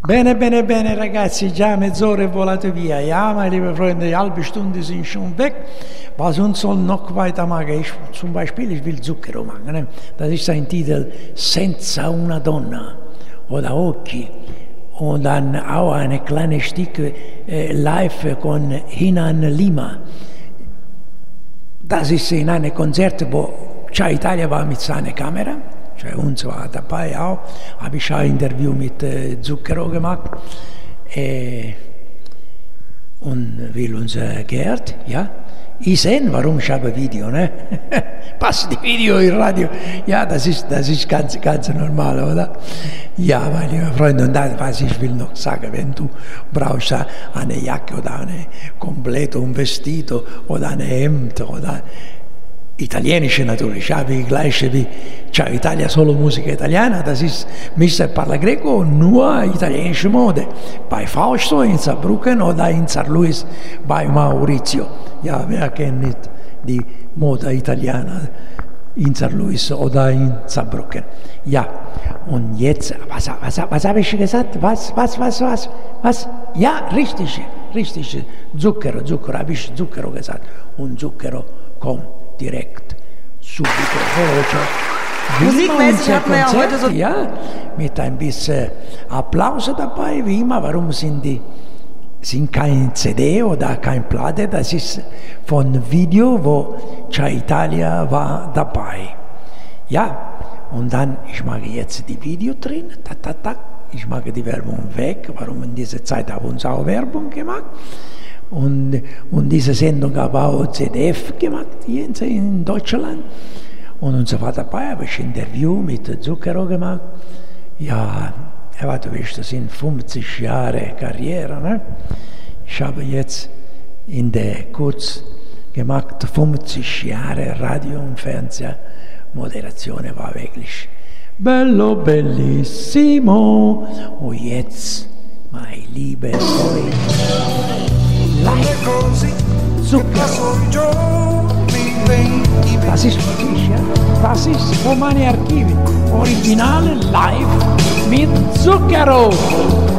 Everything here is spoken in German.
Bene, bene, bene ragazzi, già mezz'ora è volato via. Ja, meine lieben Freunde, die halbe Stunde sind schon weg. Was uns soll noch weitermachen? Ich zum Beispiel, ich will Zucchero machen. Ne? Das ist sein Titel Senza una donna oder Occhi. Und dann auch eine kleine Stück live con Hinan Lima. Das ist in einem Konzert, wo Ciao Italia war mit seiner Kamera. Uns war dabei auch, habe ich ein Interview mit Zucchero gemacht und will uns geehrt, ja. Ich sehe, warum ich habe Video, ne? Passt die Video im Radio, ja, das ist ganz normal, oder? Ja, meine lieben Freunde, und das, was ich will noch sagen, wenn du brauchst eine Jacke oder eine Kompletto, un Vestito oder ein Hemd oder italienische natürlich, ja, wie gleiche wie Ciao Italia, solo Musica italiana, das ist Mr. Parla Greco, nur italienische Mode. Bei Fausto in Saarbrücken oder in St. Louis bei Maurizio. Ja, wer kennt nicht die Mode Italiana in St. Louis oder in Saarbrücken? Ja, und jetzt, was habe ich gesagt? Was? Ja, richtig, Zucchero, habe ich Zucchero gesagt. Und Zucchero kommt direkt subito veloce. Musikmäßig hatten wir ja heute so... Ja, mit ein bisschen Applaus dabei, wie immer. Warum sind kein CD oder kein Platte? Das ist von Video, wo Ciao Italia war dabei. Ja, und dann, ich mache jetzt die Video drin, ich mache die Werbung weg. Warum in dieser Zeit haben wir uns auch Werbung gemacht? Und diese Sendung habe auch ZDF gemacht, hier in Deutschland. Und unser Vater dabei habe ich ein Interview mit Zucchero gemacht. Ja, du weißt, das sind 50 Jahre Karriere. Ne? Ich habe jetzt in der kurz gemacht 50 Jahre Radio- und Fernsehmoderation. War wirklich bello, bellissimo. Und jetzt, mein lieber Freund, Zucchero. Das ist wirklich, ja? Das ist von meinen Archiven. Originale live mit Zucchero.